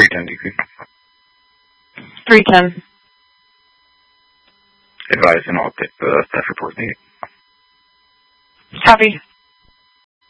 310 DP. 310. Advise and all staff reports needed. Copy.